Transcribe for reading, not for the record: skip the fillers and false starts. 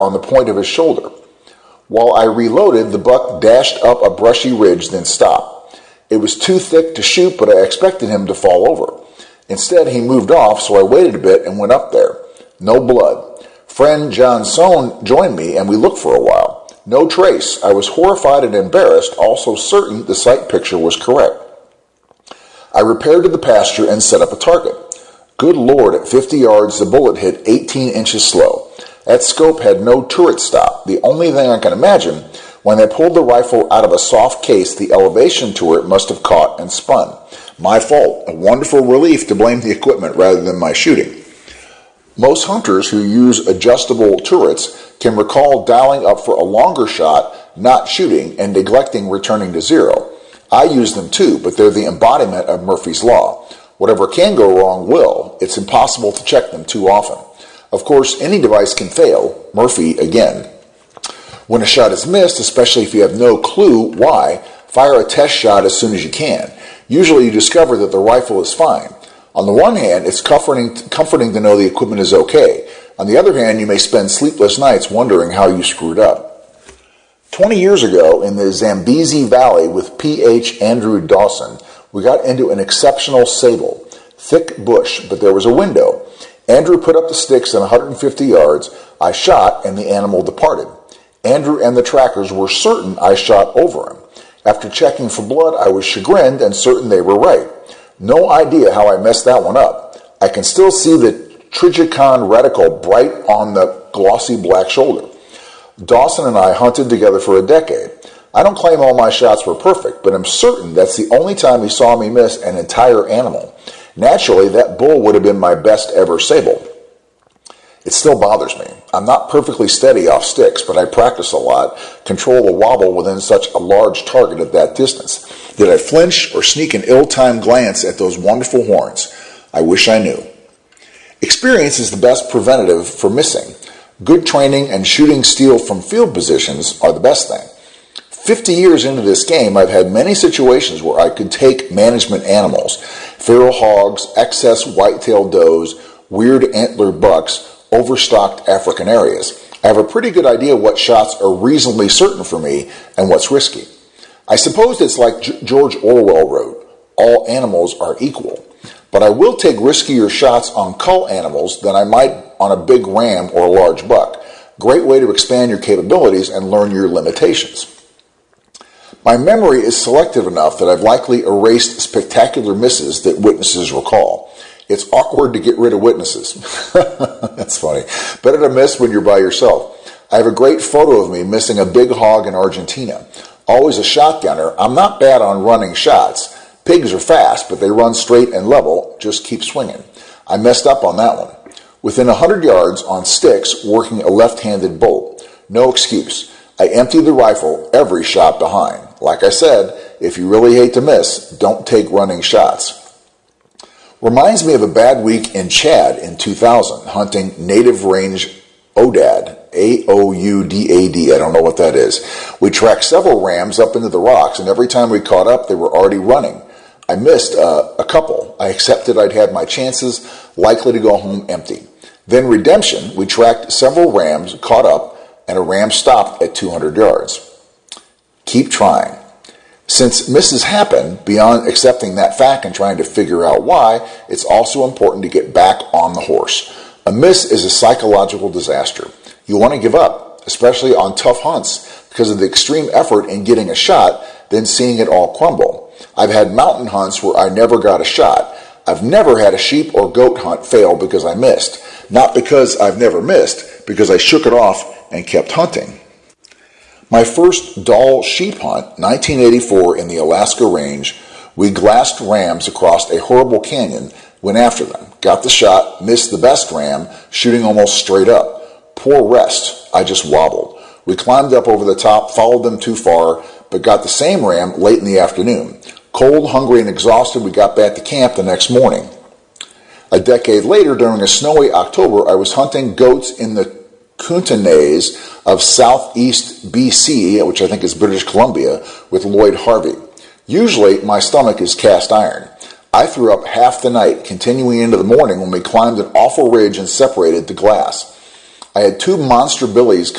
on the point of his shoulder. While I reloaded, the buck dashed up a brushy ridge, then stopped. It was too thick to shoot, but I expected him to fall over. Instead, he moved off, so I waited a bit and went up there. No blood. Friend John Sohn joined me, and we looked for a while. No trace. I was horrified and embarrassed, also certain the sight picture was correct. I repaired to the pasture and set up a target. Good Lord, at 50 yards, the bullet hit 18 inches slow. That scope had no turret stop. The only thing I can imagine, when they pulled the rifle out of a soft case, the elevation turret must have caught and spun. My fault. A wonderful relief to blame the equipment rather than my shooting. Most hunters who use adjustable turrets can recall dialing up for a longer shot, not shooting, and neglecting returning to zero. I use them too, but they're the embodiment of Murphy's Law. Whatever can go wrong will. It's impossible to check them too often. Of course, any device can fail. Murphy again. When a shot is missed, especially if you have no clue why, fire a test shot as soon as you can. Usually you discover that the rifle is fine. On the one hand, it's comforting to know the equipment is okay. On the other hand, you may spend sleepless nights wondering how you screwed up. 20 years ago, in the Zambezi Valley with P.H. Andrew Dawson, we got into an exceptional sable. Thick bush, but there was a window. Andrew put up the sticks at 150 yards. I shot, and the animal departed. Andrew and the trackers were certain I shot over him. After checking for blood, I was chagrined and certain they were right. No idea how I messed that one up. I can still see the Trijicon reticle bright on the glossy black shoulder. Dawson and I hunted together for a decade. I don't claim all my shots were perfect, but I'm certain that's the only time he saw me miss an entire animal. Naturally, that bull would have been my best ever sable. It still bothers me. I'm not perfectly steady off sticks, but I practice a lot, control the wobble within such a large target at that distance. Did I flinch or sneak an ill-timed glance at those wonderful horns? I wish I knew. Experience is the best preventative for missing. Good training and shooting steel from field positions are the best thing. 50 years into this game, I've had many situations where I could take management animals, feral hogs, excess white-tailed does, weird antler bucks, overstocked African areas. I have a pretty good idea what shots are reasonably certain for me and what's risky. I suppose it's like George Orwell wrote, all animals are equal. But I will take riskier shots on cull animals than I might on a big ram or a large buck. Great way to expand your capabilities and learn your limitations. My memory is selective enough that I've likely erased spectacular misses that witnesses recall. It's awkward to get rid of witnesses. That's funny. Better to miss when you're by yourself. I have a great photo of me missing a big hog in Argentina. Always a shotgunner, I'm not bad on running shots. Pigs are fast, but they run straight and level. Just keep swinging. I messed up on that one. Within 100 yards on sticks, working a left-handed bolt. No excuse. I emptied the rifle every shot behind. Like I said, if you really hate to miss, don't take running shots. Reminds me of a bad week in Chad in 2000, hunting native range Odad, A-O-U-D-A-D, I don't know what that is. We tracked several rams up into the rocks, and every time we caught up, they were already running. I missed a couple. I accepted I'd had my chances, likely to go home empty. Then redemption, we tracked several rams, caught up, and a ram stopped at 200 yards. Keep trying. Since misses happen, beyond accepting that fact and trying to figure out why, it's also important to get back on the horse. A miss is a psychological disaster. You want to give up, especially on tough hunts, because of the extreme effort in getting a shot, then seeing it all crumble. I've had mountain hunts where I never got a shot. I've never had a sheep or goat hunt fail because I missed. Not because I've never missed, because I shook it off and kept hunting. My first Dall sheep hunt, 1984 in the Alaska Range, we glassed rams across a horrible canyon, went after them, got the shot, missed the best ram, shooting almost straight up. Poor rest, I just wobbled. We climbed up over the top, followed them too far, but got the same ram late in the afternoon. Cold, hungry, and exhausted, we got back to camp the next morning. A decade later, during a snowy October, I was hunting goats in the Kootenays of southeast BC, which I think is British Columbia, with Lloyd Harvey. Usually, my stomach is cast iron. I threw up half the night, continuing into the morning when we climbed an awful ridge and separated to glass. I had two monster billies